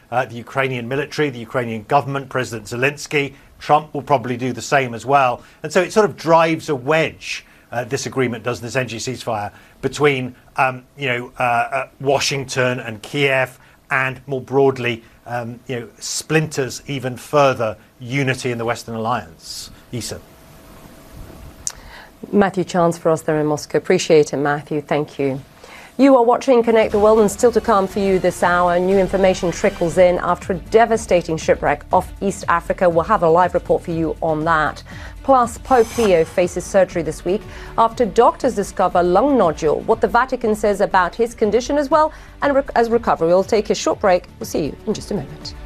the Ukrainian military, the Ukrainian government, President Zelensky. Trump will probably do the same as well. And so it sort of drives a wedge, this agreement does, this energy ceasefire, between Washington and Kiev, and more broadly, splinters even further unity in the Western alliance. Isa. Matthew Chance for us there in Moscow. Appreciate it, Matthew. Thank you. You are watching Connect the World, and still to come for you this hour, new information trickles in after a devastating shipwreck off East Africa. We'll have a live report for you on that. Plus, Pope Leo faces surgery this week after doctors discover lung nodule. What the Vatican says about his condition as well, and as recovery. We'll take a short break. We'll see you in just a moment.